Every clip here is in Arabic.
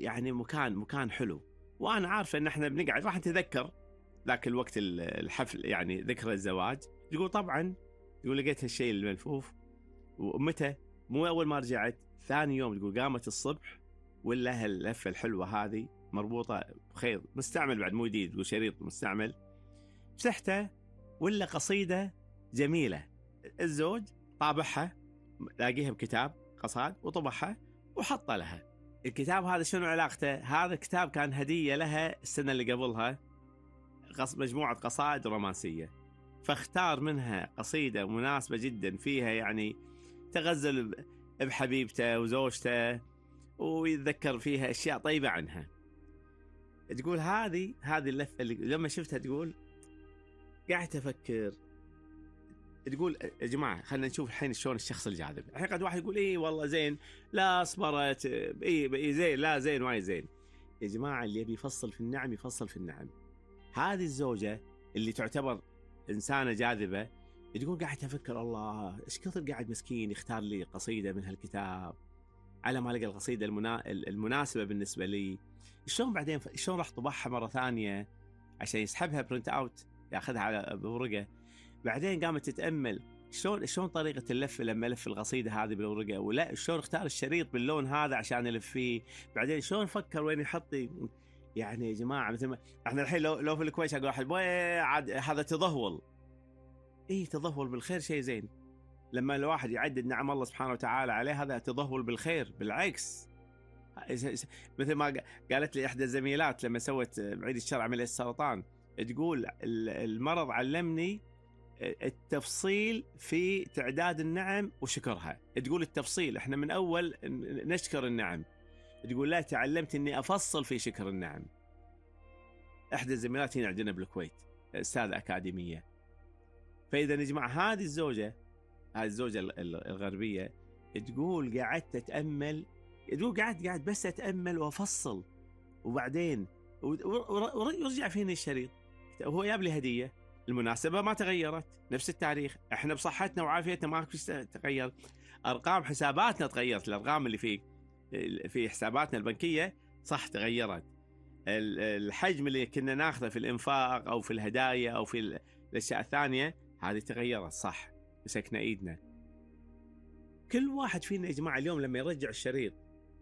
يعني مكان حلو. وأنا عارفة إن إحنا بنقعد راح نتذكر ذاك الوقت الحفل، يعني ذكرى الزواج. تقول طبعا، تقول لقيت هالشيء الملفوف. ومتى؟ مو أول ما رجعت، ثاني يوم تقول قامت الصبح ولا هاللفة الحلوة هذه مربوطة بخيط مستعمل بعد، مو جديد، تقول شريط مستعمل. فتحته ولا قصيدة جميلة، الزوج طابعها، لاقيها بكتاب قصائد وطبعها وحط لها. الكتاب هذا شنو علاقته؟ هذا الكتاب كان هدية لها السنة اللي قبلها، مجموعة قصائد رومانسية، فاختار منها قصيدة مناسبة جدا فيها يعني تغزل بحبيبته وزوجته ويتذكر فيها أشياء طيبة عنها. تقول هذه اللفة اللي لما شفتها تقول قاعد أفكر. تقول يا جماعة خلينا نشوف الحين شلون الشخص الجاذب. الحين قد واحد يقول إيه والله زين، لا أصبرت، إيه زين، لا زين وايد زين. يا جماعة اللي يبي يفصل في النعم يفصل في النعم. هذه الزوجة اللي تعتبر إنسانة جاذبة تقول قاعد أفكر الله إيش كثر قاعد مسكين يختار لي قصيدة من هالكتاب على ما لقى القصيدة المناسبة بالنسبة لي. شلون بعدين شلون راح طبعها مرة ثانية عشان يسحبها برنت أوت ياخذها على بورقة. بعدين قامت تتأمل شلون طريقة اللف لما لف القصيدة هذه بالورقة، ولا شلون اختار الشريط باللون هذا عشان يلف فيه. بعدين شلون فكر وين يحط. يعني يا جماعة مثل ما احنا الحين لو في الكويت اقول واحد عاد هذا تضهول. ايه تضهول بالخير شيء زين. لما الواحد يعدد نعم الله سبحانه وتعالى عليه هذا تضهول بالخير، بالعكس. مثل ما قالت لي احدى الزميلات لما سوت بعيد الشر عملية السرطان، تقول المرض علمني التفصيل في تعداد النعم وشكرها. تقول التفصيل احنا من اول نشكر النعم، تقول لا تعلمت اني افصل في شكر النعم. احدى الزميلات هنا عندنا بالكويت استاذة اكاديمية. فاذا يا جماعه هذه الزوجة الغربية تقول قعدت اتامل، تقول قاعد بس اتامل وافصل. وبعدين ورجع فيني الشريط وهو جاب لي هدية. المناسبة ما تغيرت، نفس التاريخ، احنا بصحتنا وعافيتنا ما تغير. ارقام حساباتنا تغيرت، الارقام اللي في حساباتنا البنكية صح تغيرت. الحجم اللي كنا ناخذه في الانفاق او في الهدايا او في الاشياء الثانية هذه تغيرت صح، مسكنا ايدنا. كل واحد فينا يا جماعة اليوم لما يرجع الشريط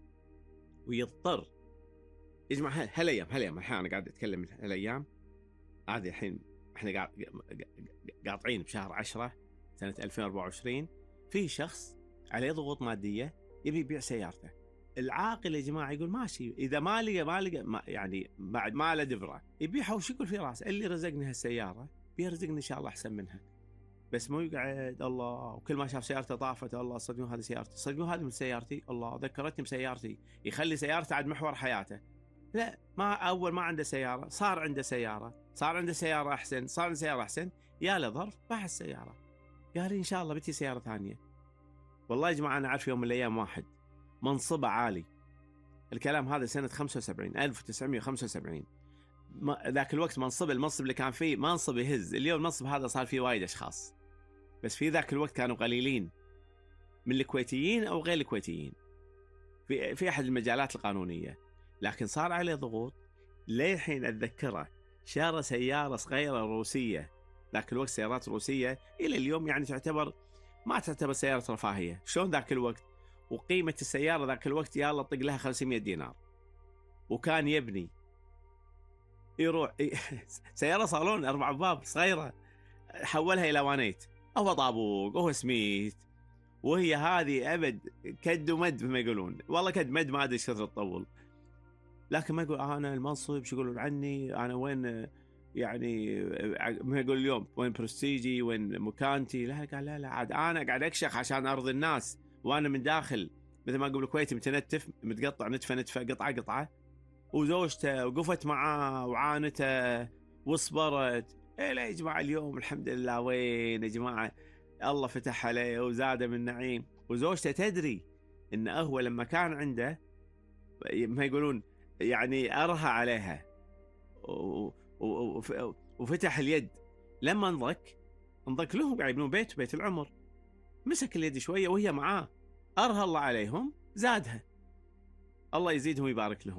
ويضطر يا جماعة هالايام الحين انا قاعد اتكلم هالايام هذه الحين احنا قاطعين بشهر 10 سنة 2024. في شخص عليه ضغوط مادية يبي يبيع سيارته. العاقل يا جماعة يقول ماشي، إذا ما لقى يعني بعد ما له دبرة يبيعها وش يقول في راسه؟ اللي رزقني هالسيارة بيرزقني إن شاء الله أحسن منها. بس مو يقعد الله وكل ما شاف سيارته طافت الله صدقوا هذه سيارتي، صدقوا هذه من سيارتي، الله ذكرتني بسيارتي، يخلي سيارته عاد محور حياته. لا، ما أول ما عنده سيارة صار عنده سيارة، صار عنده سيارة أحسن، صار عنده سيارة أحسن، يا له ظرف باع السيارة، قال إن شاء الله بتي سيارة ثانية. والله يا جماعة أنا أعرف يوم من الأيام واحد منصبه عالي، الكلام هذا سنة 75 1975. ذاك الوقت المنصب اللي كان فيه منصب يهز. اليوم المنصب هذا صار فيه وايد أشخاص، بس في ذاك الوقت كانوا قليلين من الكويتيين أو غير الكويتيين في أحد المجالات القانونية، لكن صار عليه ضغوط. للحين أتذكره شارى سيارة صغيرة روسية، ذاك الوقت سيارات روسية إلى اليوم يعني ما تعتبر سيارة رفاهية. شلون ذاك الوقت؟ وقيمة السيارة ذاك الوقت يلا طق لها 500 دينار. وكان يبني يروح سيارة صالون 4 باب صغيرة حولها إلى وانيت، هو طابوق هو سميت، وهي هذه أبد كد ومد ما يقولون، والله كد مد ما أدري ايش كثر تطول. لكن ما يقول أنا المنصب شو يقولون عني، أنا وين يعني ما يقول اليوم وين برستيجي وين مكانتي. لا قال لا عاد أنا قاعد أكشخ عشان أرضي الناس، وأنا من داخل مثل ما يقول الكويتي متنتف متقطع نتفة قطعة. وزوجته وقفت معاه وعانته وصبرت. إيه لا يا جماعة اليوم الحمد لله وين يا جماعة الله فتح عليه وزاده من نعيم. وزوجته تدري إن هو لما كان عنده ما يقولون يعني أرهى عليها وفتح اليد. لما انضك لهم قاعد يبنون بيت العمر، مسك اليد شوية وهي معاه، أرهى الله عليهم زادها، الله يزيدهم ويبارك لهم.